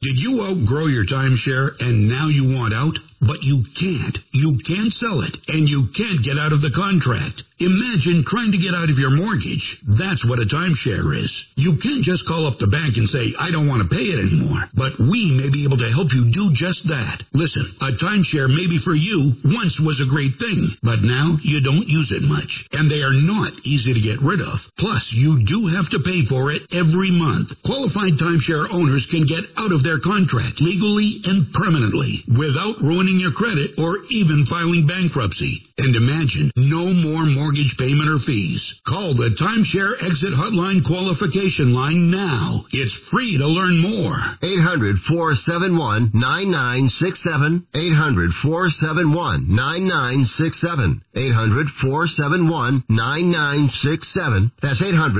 Did you outgrow your timeshare and now you want out? But you can't. You can't sell it, and you can't get out of the contract. Imagine trying to get out of your mortgage. That's what a timeshare is. You can't just call up the bank and say, I don't want to pay it anymore. But we may be able to help you do just that. Listen, a timeshare maybe for you once was a great thing, but now you don't use it much. And they are not easy to get rid of. Plus, you do have to pay for it every month. Qualified timeshare owners can get out of their contract legally and permanently without ruining your credit or even filing bankruptcy. And imagine, no more mortgage payment or fees. Call the Timeshare Exit Hotline qualification line now. It's free to learn more. 800-471-9967. 800-471-9967. 800-471-9967. That's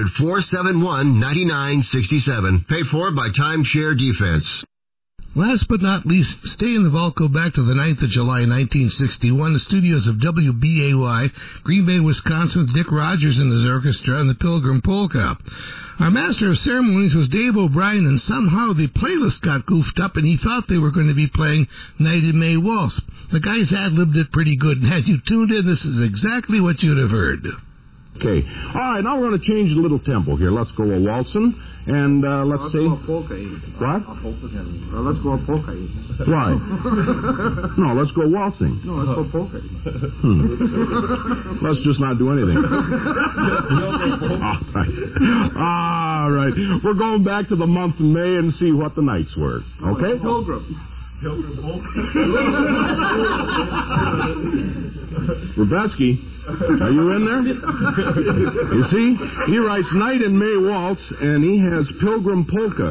800-471-9967. Paid for by Timeshare Defense. Last but not least, stay in the vault, go back to the 9th of July, 1961, the studios of WBAY, Green Bay, Wisconsin, with Dick Rogers and his orchestra and the Pilgrim Polka. Our master of ceremonies was Dave O'Brien, and somehow the playlist got goofed up, and he thought they were going to be playing Night in May Waltz. The guys ad-libbed it pretty good, and had you tuned in, this is exactly what you'd have heard. Okay. All right, now we're going to change a little tempo here. Let's go a waltzing. And let's see. Go a polka. What? Let's go a polka. Why? No, let's go waltzing. No, let's go polka. Let's just not do anything. All right. We're going back to the month of May and see what the nights were. Okay? Pilgrim. Rubetsky, are you in there? You see, he writes Night in May Waltz, and he has Pilgrim Polka.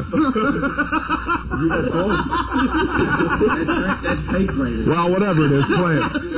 That's fake, right? Well, whatever it is, play it.